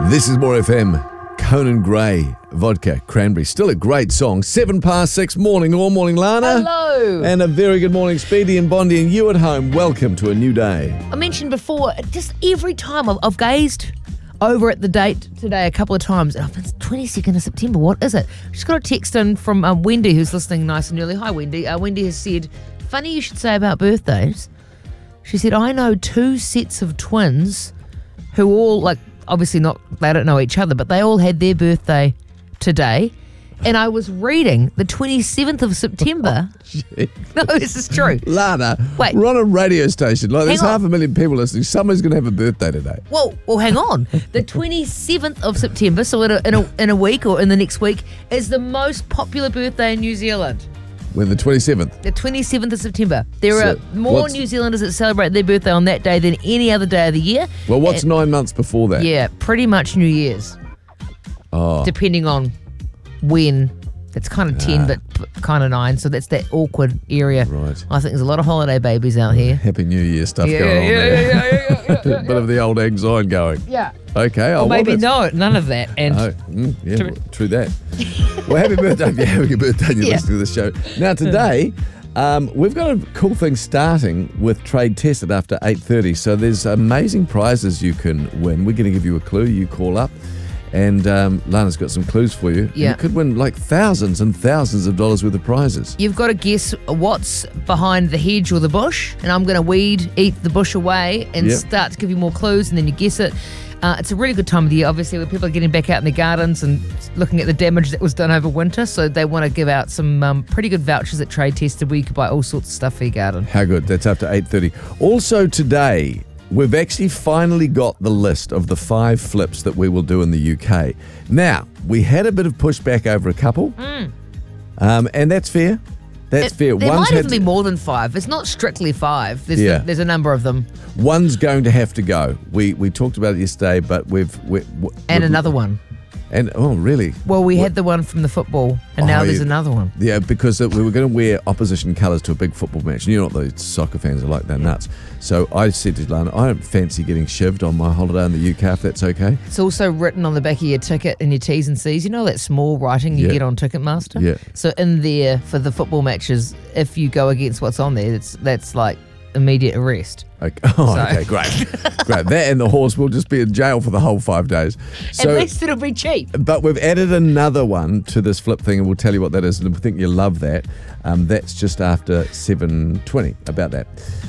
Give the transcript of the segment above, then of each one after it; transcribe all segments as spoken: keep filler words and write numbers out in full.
This is More F M. Conan Gray, Vodka, Cranberry. Still a great song. Seven past six, morning all morning, Lana. Hello. And a very good morning, Speedy and Bondi, and you at home. Welcome to a new day. I mentioned before, just every time I've, I've gazed over at the date today a couple of times. Oh, it's twenty-second of September. What is it? Just got a text in from um, Wendy, who's listening nice and early. Hi, Wendy. Uh, Wendy has said, funny you should say about birthdays. She said, I know two sets of twins who all, like, obviously not, they don't know each other, but they all had their birthday today. And I was reading the twenty-seventh of September. Oh, no, this is true. Lana, Wait. we're on a radio station. Like, there's Hang on. half a million people listening. Someone's going to have a birthday today. Well, well, hang on. The twenty-seventh of September, so in a, in, a, in a week or in the next week, is the most popular birthday in New Zealand. When the twenty-seventh. The twenty-seventh of September. There So, are more what's- New Zealanders that celebrate their birthday on that day than any other day of the year. Well, what's And- nine months before that? Yeah, pretty much New Year's. Oh. Depending on when. It's kind of ten, but kind of nine, so that's that awkward area. Right. I think there's a lot of holiday babies out here. Happy New Year stuff Yeah, going on yeah, there. yeah, yeah, yeah, yeah, yeah, Bit of the old anxiety going. Yeah. Okay. Or oh, well, maybe that's- no, none of that. And Oh, mm, yeah, True. well, true that. Well, happy birthday if you're having a birthday and you're Yeah. listening to the show. Now, today, um, we've got a cool thing starting with Trade Tested after eight thirty. So there's amazing prizes you can win. We're going to give you a clue. You call up. And um, Lana's got some clues for you. Yeah. You could win like thousands and thousands of dollars worth of prizes. you've got to guess what's behind the hedge or the bush, and I'm going to weed, eat the bush away, and Yep. start to give you more clues, and then you guess it. Uh, it's a really good time of the year, obviously, where people are getting back out in their gardens and looking at the damage that was done over winter. So they want to give out some um, pretty good vouchers at Trade Tested where you could buy all sorts of stuff for your garden. How good. That's after eight thirty. Also today, we've actually finally got the list of the five flips that we will do in the U K. Now, we had a bit of pushback over a couple, um, and that's fair. That's It- fair. There One's, might had even to- be more than five. It's not strictly five. There's, Yeah. there's a number of them. one's going to have to go. We we talked about it yesterday, but we've... we we And we've- another one. And, oh, really? Well, we What- had the one from the football, and Oh, now there's you- another one. Yeah, because we were going to wear opposition colours to a big football match. And you know what those soccer fans are like, they're nuts. So I said to Lana, I don't fancy getting shivved on my holiday in the U K, if that's okay. It's also written on the back of your ticket and your T's and C's. You know that small writing you Yeah. get on Ticketmaster? Yeah. So in there for the football matches, if you go against what's on there, it's, that's like immediate arrest. Okay. Oh, So- okay, great. Great. That and the horse will just be in jail for the whole five days. So, At least it'll be cheap. but we've added another one to this flip thing, and we'll tell you what that is, and we think you'll love that. Um, that's just after seven twenty, about that.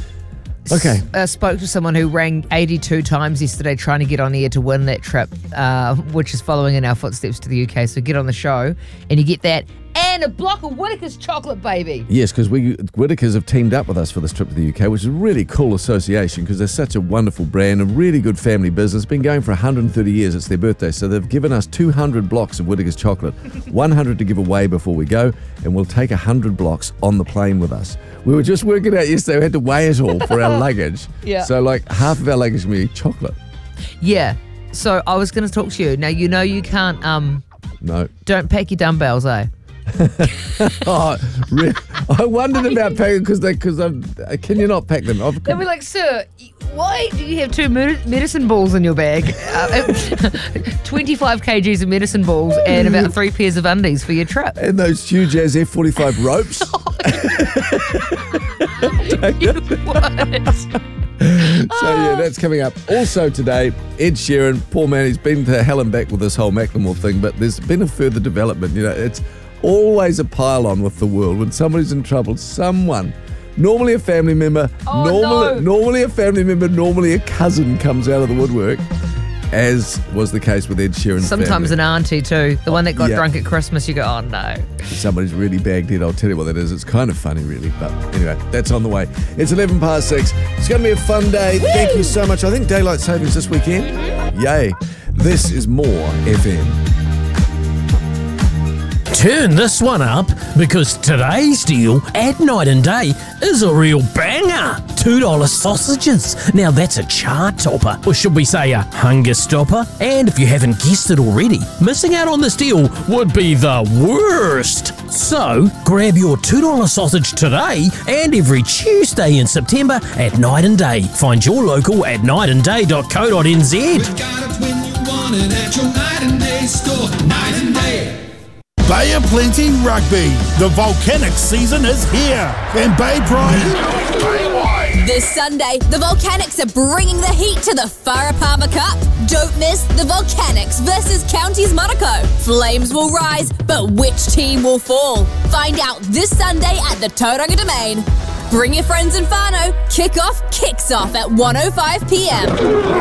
Okay. Uh, spoke to someone who rang eighty-two times yesterday trying to get on air to win that trip, uh, which is following in our footsteps to the U K. So get on the show and you get that. And a block of Whittaker's chocolate, baby. Yes, because we Whitakers have teamed up with us for this trip to the U K, which is a really cool association because they're such a wonderful brand, a really good family business. Been going for one hundred thirty years. It's their birthday, so they've given us two hundred blocks of Whitakers chocolate, one hundred to give away before we go, and we'll take one hundred blocks on the plane with us. We were just working out yesterday, we had to weigh it all for our luggage. Yeah. So like half of our luggage will be chocolate. Yeah. So I was going to talk to you. Now, you know you can't, um, No. don't pack your dumbbells, eh? Oh, re- I wondered about packing because they because can you not pack them? I've, They'll be like, sir, why do you have two med- medicine balls in your bag? Uh, twenty-five kilograms of medicine balls and about three pairs of undies for your trip. and those huge as F forty-five ropes. You would. So yeah, that's coming up. Also today, Ed Sheeran, poor man, he's been to hell and back with this whole Macklemore thing, but there's been a further development. You know, it's always a pile-on with the world. When somebody's in trouble, someone, normally a family member, Oh, normally, no. normally a family member, normally a cousin comes out of the woodwork, as was the case with Ed Sheeran's Sometimes family. an auntie too. The one that got Yeah. drunk at Christmas, you go, oh no. Somebody's really bagged it. I'll tell you what that is. It's kind of funny, really. But anyway, that's on the way. It's eleven past six. It's going to be a fun day. Thank you so much. I think daylight savings this weekend. Yay. This is More F M. Turn this one up because today's deal at Night and Day is a real banger. two dollar sausages. Now that's a chart topper, or should we say a hunger stopper? And if you haven't guessed it already, missing out on this deal would be the worst. So grab your two dollar sausage today and every Tuesday in September at Night and Day. Find your local at night and day dot co dot n z. We got it when you want it at your Night and Day store. Night and Day. Bay of Plenty Rugby. The volcanic season is here. And Bay Pride. This Sunday, the Volcanics are bringing the heat to the Farah Palmer Cup. Don't miss the Volcanics versus Counties Monaco. Flames will rise, but which team will fall? Find out this Sunday at the Tauranga Domain. Bring your friends and whānau. Kick-off kicks off at one oh five p m.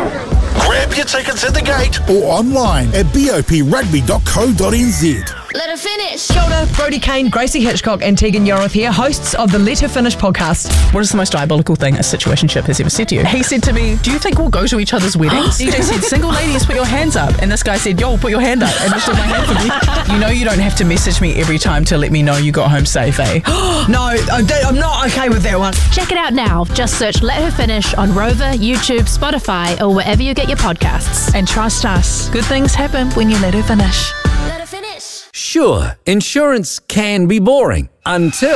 Grab your tickets at the gate or online at b o p rugby dot co dot n z. Let her finish. Kia ora, Brodie Kane, Gracie Hitchcock and Tegan Yoroth here, hosts of the Let Her Finish podcast. What is the most diabolical thing a situationship has ever said to you? He said to me, do you think we'll go to each other's weddings? D J said, single ladies, put your hands up. And this guy said, yo, put your hand up. And lifted my hand for me. You know you don't have to message me every time to let me know you got home safe, eh? No, I'm not okay with that one. Check it out now. Just search Let Her Finish on Rover, YouTube, Spotify, or wherever you get your podcasts. And trust us, good things happen when you let her finish. Let her finish. Sure, insurance can be boring until,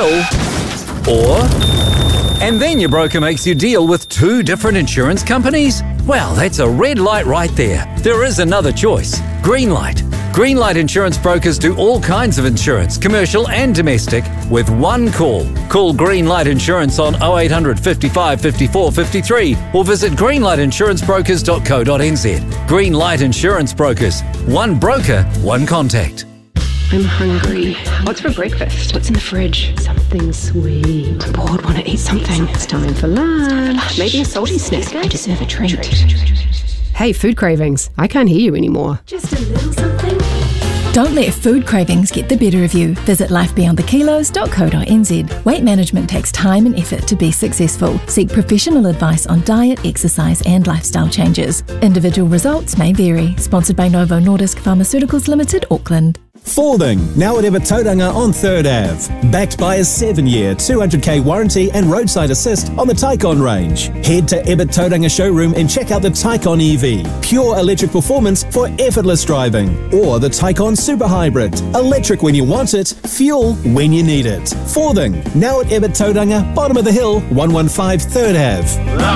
or, and then your broker makes you deal with two different insurance companies? Well, that's a red light right there. There is another choice. Greenlight. Greenlight Insurance Brokers do all kinds of insurance, commercial and domestic, with one call. Call Greenlight Insurance on oh eight hundred, fifty-five, fifty-four, fifty-three or visit greenlight insurance brokers dot co dot n z. Greenlight Insurance Brokers. One broker, one contact. I'm hungry. What's for breakfast? What's in the fridge? Something sweet. I'm bored, want to eat something. It's time for lunch. Maybe a salty snack. I deserve a treat. Hey, food cravings. I can't hear you anymore. Just a little something. Don't let food cravings get the better of you. Visit life beyond the kilos dot co dot n z. Weight management takes time and effort to be successful. Seek professional advice on diet, exercise and lifestyle changes. Individual results may vary. Sponsored by Novo Nordisk Pharmaceuticals Limited, Auckland. Forthing, now at Ibbot Tauranga on third Avenue. Backed by a seven-year, two hundred k warranty and roadside assist on the Taycan range. Head to Ibbot Tauranga showroom and check out the Taycan E V. Pure electric performance for effortless driving. Or the Taycan Super Hybrid. Electric when you want it, fuel when you need it. Forthing, now at Ibbot Tauranga, bottom of the hill, one one five third Avenue.